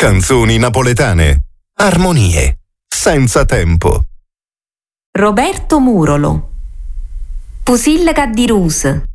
Canzoni napoletane. Armonie. Senza tempo. Roberto Murolo. Pusilla di Rus.